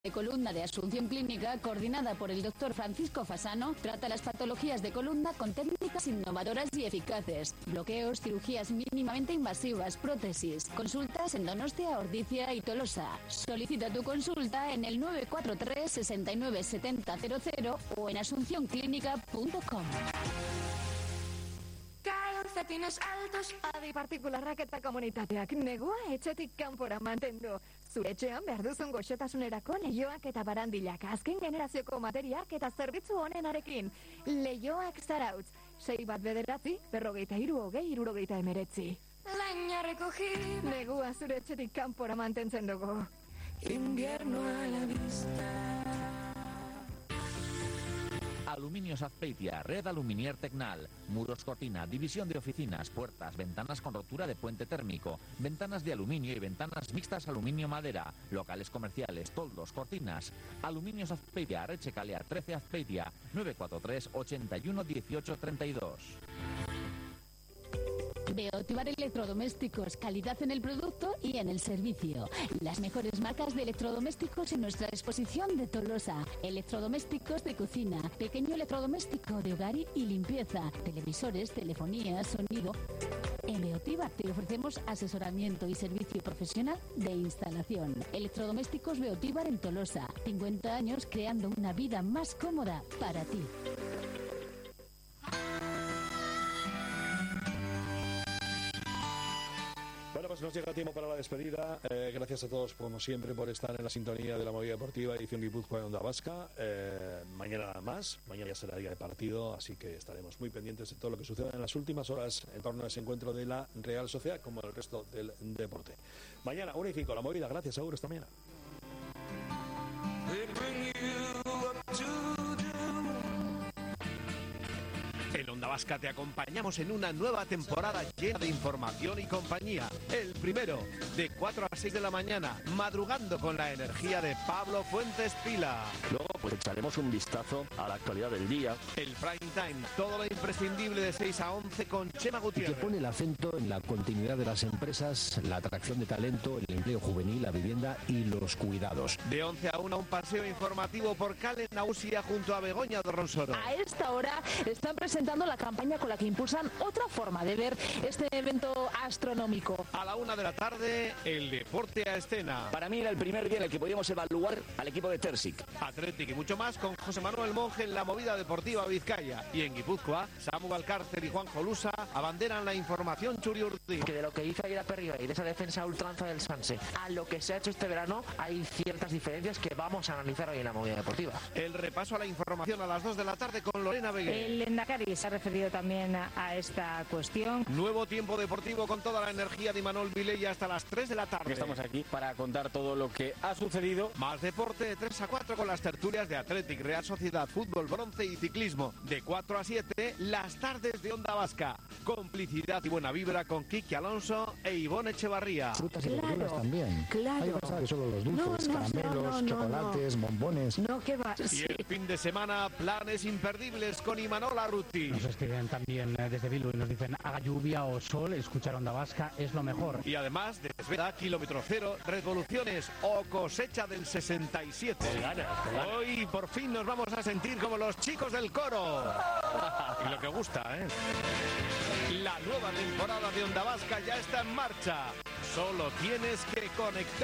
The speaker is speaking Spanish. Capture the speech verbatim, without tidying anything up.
de columna de Asunción Clínica, coordinada por el doctor Francisco Fasano, trata las patologías de columna con técnicas innovadoras y eficaces. Bloqueos, cirugías mínimamente invasivas, prótesis. Consultas en Donostia, Ordizia y Tolosa. Solicita tu consulta en el nueve cuatro tres, seis nueve siete cero cero cero o en asunción clínica punto com. Calcetines altos, adi partikularrak eta komunitateak negua etxetik kanpora mantendu. Zure etxean behar duzun goxotasunerako leioak eta barandilak, azken generazioko materiak eta zerbitzu honenarekin. Leioak Zarautz, sei bat bederatzi, berrogeita hiru hogei, hirurogeita emeretzi. Laina recogi, negua zure etxetik kanpora mantentzen dugu. Invierno a la vista. Aluminios Azpeitia, Red Aluminier Tecnal, muros cortina, división de oficinas, puertas, ventanas con rotura de puente térmico, ventanas de aluminio y ventanas mixtas aluminio-madera, locales comerciales, toldos, cortinas. Aluminios Azpeitia, Rechecalea trece Azpeitia, nueve cuatro tres, ochenta y uno, dieciocho, treinta y dos. Beotibar Electrodomésticos, calidad en el producto y en el servicio. Las mejores marcas de electrodomésticos en nuestra exposición de Tolosa. Electrodomésticos de cocina, pequeño electrodoméstico de hogar y limpieza, televisores, telefonía, sonido. En Beotibar te ofrecemos asesoramiento y servicio profesional de instalación. Electrodomésticos Beotibar en Tolosa. cincuenta años creando una vida más cómoda para ti. Bueno, pues nos llega tiempo para la despedida. Eh, gracias a todos, como siempre, por estar en la sintonía de la Movida Deportiva, edición Guipúzcoa de Onda Vasca. Eh, mañana nada más, mañana ya será día de partido, así que estaremos muy pendientes de todo lo que suceda en las últimas horas en torno a ese encuentro de la Real Sociedad, como el resto del deporte. Mañana, una y cinco, la Movida. Gracias, Agur, esta mañana. En Onda Vasca te acompañamos en una nueva temporada llena de información y compañía. El primero, de cuatro a seis de la mañana, madrugando con la energía de Pablo Fuentes Pila. Luego, pues echaremos un vistazo a la actualidad del día. El prime time, todo lo imprescindible de seis a once con Chema Gutiérrez. Y que pone el acento en la continuidad de las empresas, la atracción de talento, el empleo juvenil, la vivienda y los cuidados. De once a una, un paseo informativo por Cale Nausía junto a Begoña Dorronsoro. A esta hora están presentando la campaña con la que impulsan otra forma de ver este evento astronómico. A la una de la tarde, el deporte a escena. Para mí era el primer día en el que podíamos evaluar al equipo de Tersic. Atlético y mucho más con José Manuel Monge en la Movida Deportiva Vizcaya. Y en Guipúzcoa, Samu Valcárcel y Juan Jolusa abanderan la información Churiurdi. Que de lo que hizo ayer a Perriba y de esa defensa ultranza del Sanse a lo que se ha hecho este verano, hay ciertas diferencias que vamos a analizar hoy en la Movida Deportiva. El repaso a la información a las dos de la tarde con Lorena Beguer. El Endacari se ha referido también a, a esta cuestión. Nuevo tiempo deportivo con toda la energía de Imanol Vilella hasta las tres de la tarde. Estamos aquí para contar todo lo que ha sucedido. Más deporte de tres a cuatro con las tertulias de Athletic, Real Sociedad, Fútbol, Bronce y Ciclismo. De cuatro a siete, las tardes de Onda Vasca. Complicidad y buena vibra con Kiki Alonso e Ivonne Echevarría. Frutas y Claro, verduras también. claro. Hay que pensar que solo los dulces, No, no, caramelos, no, no, no, chocolates, bombones. No, que va. Y Sí. el fin de semana, planes imperdibles con Imanol Arruti. Nos escriben también eh, desde Bilbao y nos dicen haga lluvia o sol, escuchar Onda Vasca es lo mejor. Y además, desveda, kilómetro cero, revoluciones o cosecha del sesenta y siete. Hoy por fin nos vamos a sentir como los chicos del coro. Y lo que gusta, ¿eh? La nueva temporada de Onda Vasca ya está en marcha. Solo tienes que conectar.